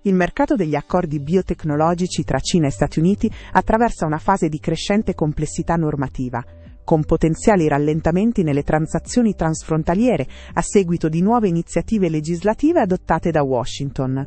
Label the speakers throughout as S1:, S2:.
S1: Il mercato degli accordi biotecnologici tra Cina e Stati Uniti attraversa una fase di crescente complessità normativa, con potenziali rallentamenti nelle transazioni transfrontaliere a seguito di nuove iniziative legislative adottate da Washington.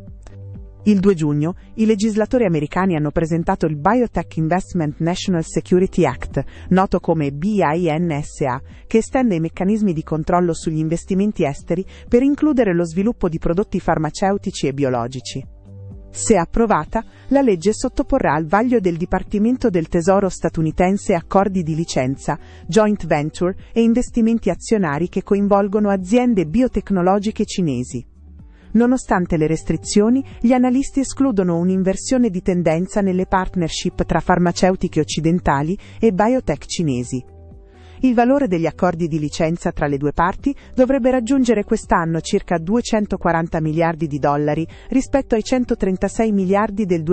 S1: Il 2 giugno, i legislatori americani hanno presentato il Biotech Investment National Security Act, noto come BINSA, che estende i meccanismi di controllo sugli investimenti esteri per includere lo sviluppo di prodotti farmaceutici e biologici. Se approvata, la legge sottoporrà al vaglio del Dipartimento del Tesoro statunitense accordi di licenza, joint venture e investimenti azionari che coinvolgono aziende biotecnologiche cinesi. Nonostante le restrizioni, gli analisti escludono un'inversione di tendenza nelle partnership tra farmaceutiche occidentali e biotech cinesi. Il valore degli accordi di licenza tra le due parti dovrebbe raggiungere quest'anno circa 240 miliardi di dollari rispetto ai 136 miliardi del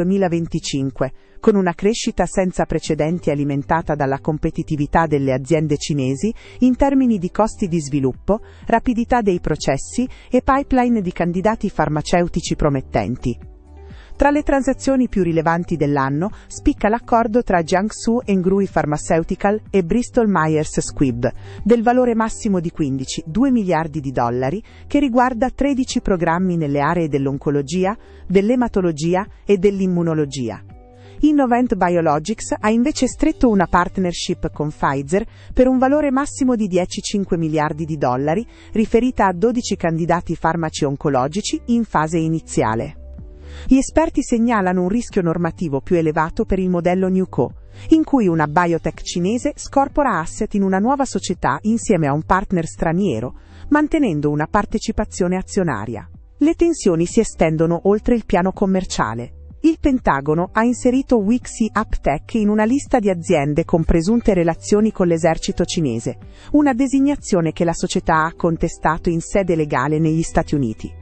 S1: 2025, con una crescita senza precedenti alimentata dalla competitività delle aziende cinesi in termini di costi di sviluppo, rapidità dei processi e pipeline di candidati farmaceutici promettenti. Tra le transazioni più rilevanti dell'anno spicca l'accordo tra Jiangsu Hengrui Pharmaceutical e Bristol Myers Squibb, del valore massimo di 2 miliardi di dollari, che riguarda 13 programmi nelle aree dell'oncologia, dell'ematologia e dell'immunologia. Innovent Biologics ha invece stretto una partnership con Pfizer per un valore massimo di 10,5 miliardi di dollari, riferita a 12 candidati farmaci oncologici in fase iniziale. Gli esperti segnalano un rischio normativo più elevato per il modello NewCo, in cui una biotech cinese scorpora asset in una nuova società insieme a un partner straniero, mantenendo una partecipazione azionaria. Le tensioni si estendono oltre il piano commerciale. Il Pentagono ha inserito Wixi Uptech in una lista di aziende con presunte relazioni con l'esercito cinese, una designazione che la società ha contestato in sede legale negli Stati Uniti.